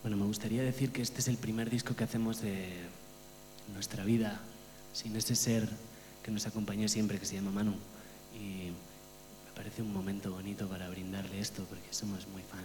Bueno, me gustaría decir que este es el primer disco que hacemos de nuestra vida, sin ese ser que nos acompañó siempre, que se llama Manu. Y me parece un momento bonito para brindarle esto, porque somos muy fans.